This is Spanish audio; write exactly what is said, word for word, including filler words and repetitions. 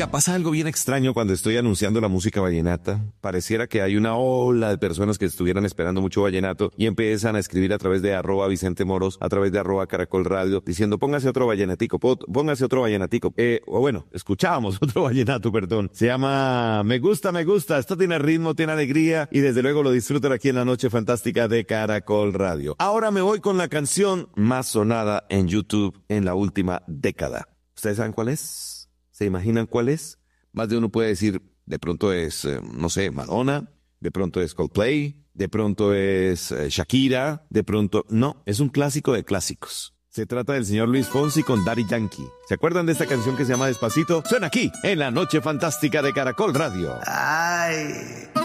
Oiga, pasa algo bien extraño cuando estoy anunciando la música vallenata. Pareciera que hay una ola de personas que estuvieran esperando mucho vallenato y empiezan a escribir a través de arroba Vicente Moros, a través de arroba Caracol Radio, diciendo póngase otro vallenatico, póngase otro vallenatico. Eh, o bueno, escuchábamos otro vallenato, perdón. Se llama Me Gusta, Me Gusta. Esto tiene ritmo, tiene alegría y desde luego lo disfrutan aquí en la noche fantástica de Caracol Radio. Ahora me voy con la canción más sonada en YouTube en la última década. ¿Ustedes saben cuál es? ¿Se imaginan cuál es? Más de uno puede decir, de pronto es, eh, no sé, Madonna, de pronto es Coldplay, de pronto es eh, Shakira, de pronto... No, es un clásico de clásicos. Se trata del señor Luis Fonsi con Daddy Yankee. ¿Se acuerdan de esta canción que se llama Despacito? Suena aquí, en la noche fantástica de Caracol Radio. Ay...